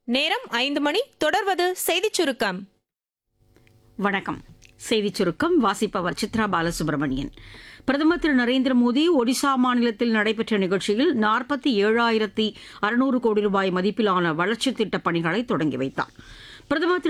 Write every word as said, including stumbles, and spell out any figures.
நேரம் ஐந்து மணி. தொடர்வது செய்திச் சுருக்கம். வணக்கம். செய்திச் சுருக்கம் வாசிப்பவர் சித்ரா பாலசுப்ரமணியன். பிரதமர் திரு நரேந்திர மோடி ஒடிசா மாநிலத்தில் நடைபெற்ற நிகழ்ச்சியில் நாற்பத்தி ஏழாயிரத்தி அறுநூறு கோடி ரூபாய் மதிப்பிலான வளர்ச்சித் திட்டப் பணிகளை தொடங்கி வைத்தார். பிரதமர் திரு